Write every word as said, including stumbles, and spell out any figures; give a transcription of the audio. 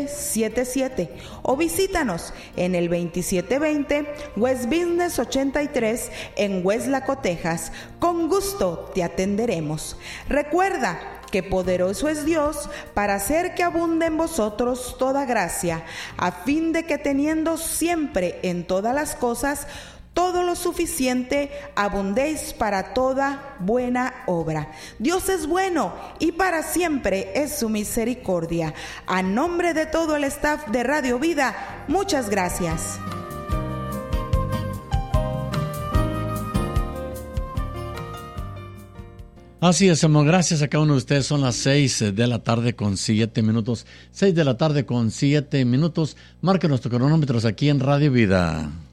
siete siete o visítanos en el veintisiete veinte West Business ochenta y tres en Weslaco, Texas. Con gusto te atenderemos. Recuerda que poderoso es Dios para hacer que abunde en vosotros toda gracia, a fin de que teniendo siempre en todas las cosas todo lo suficiente, abundéis para toda buena obra. Dios es bueno y para siempre es su misericordia. A nombre de todo el staff de Radio Vida, muchas gracias. Así es, amor. Gracias a cada uno de ustedes. Son las seis de la tarde con siete minutos. Seis de la tarde con siete minutos. Marque nuestros cronómetros aquí en Radio Vida.